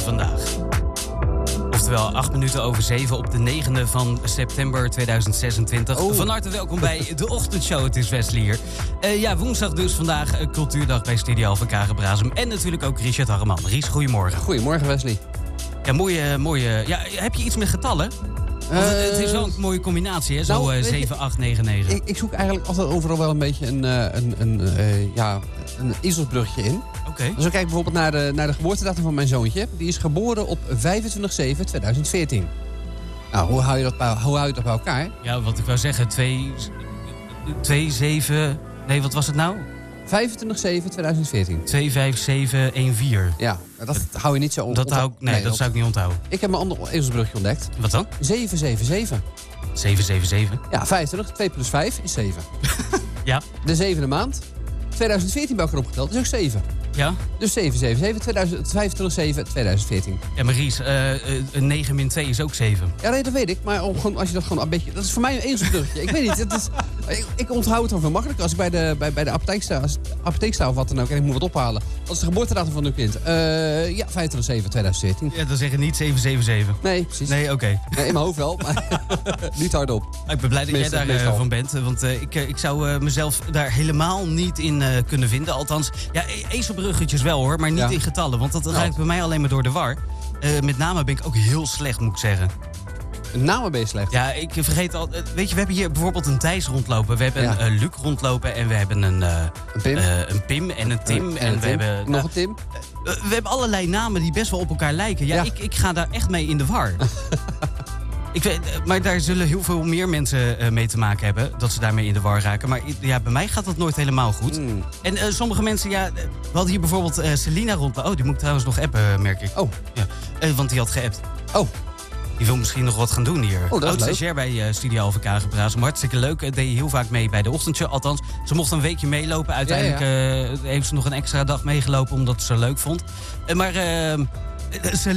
vandaag. Oftewel 8 minuten over 7 op de 9e van september 2026. Van harte welkom bij de ochtendshow. Het is Wesley hier. Woensdag dus vandaag cultuurdag bij Studio van Kagenbrazem. En natuurlijk ook Richard Harreman. Ries, goedemorgen. Goedemorgen, Wesley. Ja, mooie. Ja, heb je iets met getallen? Het is wel een mooie combinatie, hè? Zo 7, 8, 9, 9. Ik zoek eigenlijk altijd overal wel een beetje een ezelsbrugje in. Okay. Dus we kijken bijvoorbeeld naar de geboortedatum van mijn zoontje. Die is geboren op 25/7/2014. Nou, hoe hou je dat bij elkaar? Ja, wat ik wou zeggen, 2, 7... Nee, wat was het nou? 25/7/2014. 2, 5, 7, 1, 4. Ja, dat hou je niet zo dat zou ik niet onthouden. Ik heb een ander ezelsbrugje ontdekt. Wat dan? 777. 777? Ja, 25. 2 plus 5 is 7. Ja. De zevende maand. 2014 bij elkaar opgeteld, is ook 7. Ja. Dus 777, 25/7/2014. Ja, maar Ries, 9 min 2 is ook 7. Ja, nee, dat weet ik. Maar als je dat gewoon een beetje... Dat is voor mij een ezelsbrugje. Ik weet niet. Het is, ik onthoud het dan veel makkelijker. Als ik bij de apotheek sta of wat dan ook en ik moet wat ophalen. Dat is de geboortedatum van uw kind. 25/7/2014. Ja, dan zeg je niet 777. Nee, precies. Nee, oké. Nee, in mijn hoofd wel, maar niet hardop. Ik ben blij dat jij daarvan bent. Want ik zou mezelf daar helemaal niet in kunnen vinden. Althans, ja, ezelbruggetjes wel hoor, maar niet in getallen. Want dat raakt bij mij alleen maar door de war. Met name ben ik ook heel slecht, moet ik zeggen. Namen ben je slecht? Ja, ik vergeet al... Weet je, we hebben hier bijvoorbeeld een Thijs rondlopen. We hebben een Luc rondlopen en we hebben een Pim en een Tim. En we hebben nog een Tim? We hebben allerlei namen die best wel op elkaar lijken. Ja. Ik ga daar echt mee in de war. Maar daar zullen heel veel meer mensen mee te maken hebben. Dat ze daarmee in de war raken. Maar ja, bij mij gaat dat nooit helemaal goed. En sommige mensen, we hadden hier bijvoorbeeld Selina rondlopen. Oh, die moet ik trouwens nog appen, merk ik. Oh. Ja, want die had geappt. Oh. Die wil misschien nog wat gaan doen hier. Oh, dat is stagiair bij Studio van Kagenbrazem. Hartstikke leuk. Deed je heel vaak mee bij de ochtendshow. Althans, ze mocht een weekje meelopen. Uiteindelijk heeft ze nog een extra dag meegelopen omdat ze het zo leuk vond. Maar